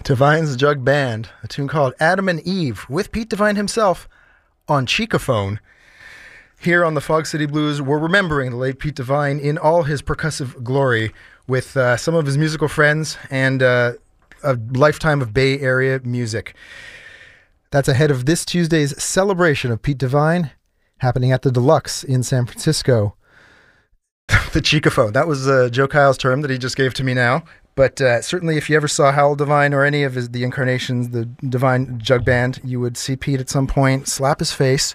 Divine's Jug Band, a tune called Adam and Eve, with Pete Divine himself on Cheekaphone. Here on the Fog City Blues, we're remembering the late Pete Divine in all his percussive glory with some of his musical friends and a lifetime of Bay Area music. That's ahead of this Tuesday's celebration of Pete Divine, happening at the Deluxe in San Francisco. The Cheekaphone, that was Joe Kyle's term that he just gave to me now. But certainly if you ever saw Howell Divine or any of the incarnations, the Divine Jug Band, you would see Pete at some point slap his face.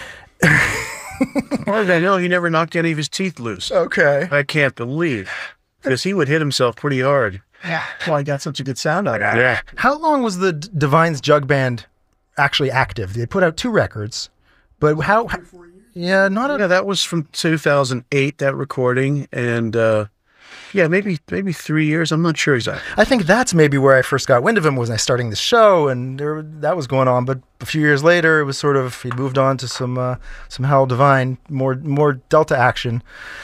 Well, I know he never knocked any of his teeth loose. Okay. I can't believe. Because he would hit himself pretty hard. Yeah. Well, I got such a good sound out of it. Yeah. How long was the Divine's Jug Band actually active? They put out 2 records, but how... Yeah, Yeah, that was from 2008, that recording, and yeah, maybe 3 years. I'm not sure exactly. I think that's maybe where I first got wind of him, was I starting the show, and that was going on. But a few years later, it was sort of, he'd moved on to some Howell Divine, more Delta action.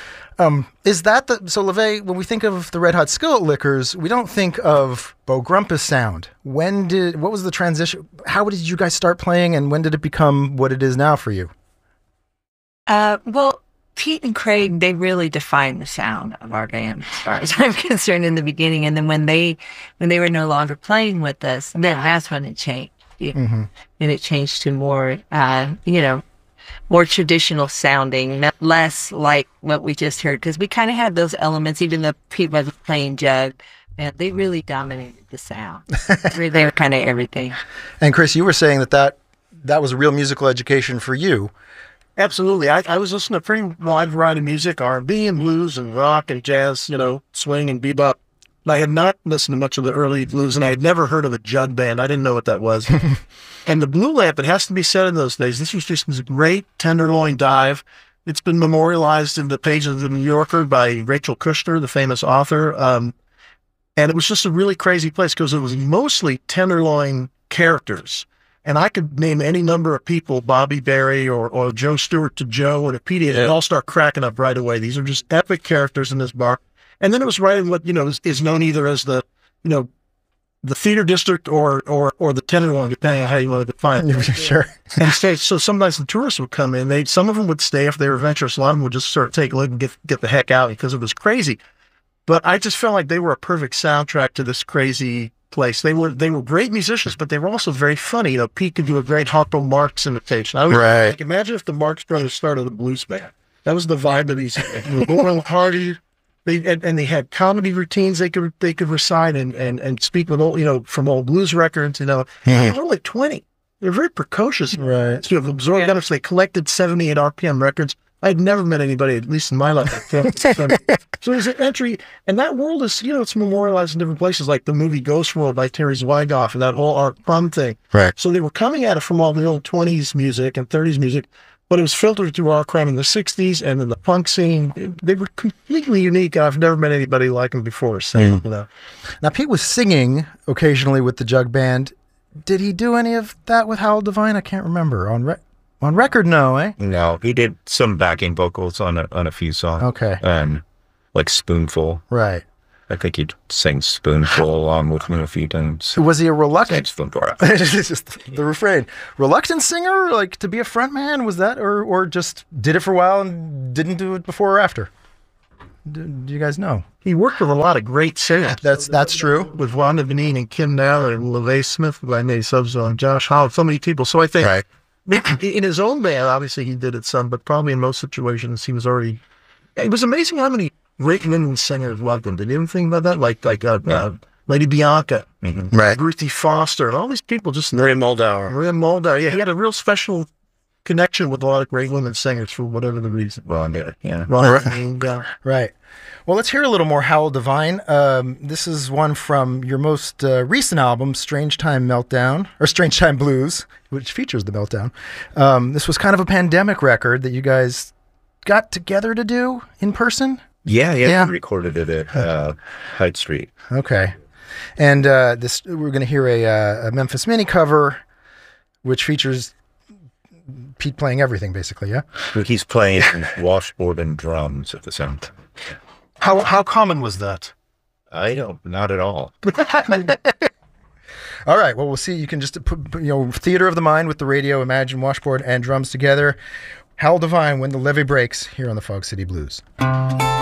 Is that so LeVay, when we think of the Red Hot Skillet Lickers, we don't think of Bo Grumpus sound. What was the transition? How did you guys start playing, and when did it become what it is now for you? Well, Pete and Craig, they really defined the sound of our band, as far as I'm concerned, in the beginning. And then when they were no longer playing with us, then that's when it changed. Mm-hmm. And it changed to more, more traditional sounding, less like what we just heard. Because we kind of had those elements, even though Pete wasn't playing jug, and they really dominated the sound. They were kind of everything. And Chris, you were saying that was a real musical education for you. Absolutely. I was listening to a pretty wide variety of music, R&B and blues and rock and jazz, swing and bebop. I had not listened to much of the early blues, and I had never heard of a jug band. I didn't know what that was. And the Blue Lamp, it has to be said in those days, this was just this great tenderloin dive. It's been memorialized in the pages of the New Yorker by Rachel Kushner, the famous author. And it was just a really crazy place because it was mostly tenderloin characters. And I could name any number of people, Bobby Berry or Joe Stewart to Joe or to Petey, and all start cracking up right away. These are just epic characters in this bar. And then it was right in what, is known either as the theater district or the tenderloin, depending on how you want to define it. Sure. And so sometimes the tourists would come in. Some of them would stay if they were adventurous. A lot of them would just sort of take a look and get the heck out because it was crazy. But I just felt like they were a perfect soundtrack to this crazy place. They were great musicians, but they were also very funny. Pete could do a great Harpo Marx imitation. Right. Imagine if the Marx Brothers started a blues band. That was the vibe of these. Laurel Hardy. They had comedy routines they could recite and speak with old, from old blues records. They were only 20. They're very precocious. Right. To have absorbed that. So they collected 78 RPM records. I had never met anybody, at least in my life. So there's an entry, and that world is, it's memorialized in different places, like the movie Ghost World by Terry Zwigoff and that whole Art Plum thing. Right. So they were coming at it from all the old 20s music and 30s music, but it was filtered through our crime in the 60s and in the punk scene. They were completely unique. I've never met anybody like them before. So, Now, Pete was singing occasionally with the Jug Band. Did he do any of that with Howell Divine? I can't remember. On record, no, eh? No, he did some backing vocals on a few songs. Okay. Like Spoonful. Right. I think he'd sing Spoonful along with me a few times. Was he a reluctant... Spoonful. It's just the refrain. Reluctant singer, like to be a front man, was that? Or just did it for a while and didn't do it before or after? Do you guys know? He worked with a lot of great singers. That's true. With Wanda Benin and Kim Naller and LeVay Smith, who I made subs on, Josh Howell, so many people. So I think... Right. In his own band, obviously he did it some, but probably in most situations he was already... It was amazing how many great women singers loved him. Did you ever think about that? Like Lady Bianca, Right. Ruthie Foster, and all these people just... Maria Moldauer. Yeah, he had a real special connection with a lot of great women singers for whatever the reason. Right. Well, let's hear a little more Howell Divine. This is one from your most recent album, Strange Time Meltdown, or Strange Time Blues, which features the Meltdown. This was kind of a pandemic record that you guys got together to do in person? Yeah. We recorded it at Hyde Street. Okay. And we're going to hear a Memphis Mini cover, which features Pete playing everything, basically, yeah? He's playing washboard and drums at the same time. How common was that? Not at all. All right. Well, we'll see. You can just put, theater of the mind with the radio, imagine washboard and drums together. Hal Devine, When the Levee Breaks, here on the Fog City Blues.